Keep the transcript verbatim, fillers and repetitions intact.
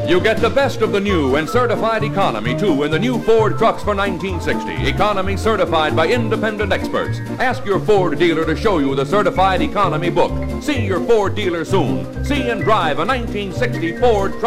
You get the best of the new and certified economy, too, in the new Ford trucks for nineteen sixty. Economy certified by independent experts. Ask your Ford dealer to show you the certified economy book. See your Ford dealer soon. See and drive a nineteen sixty Ford truck.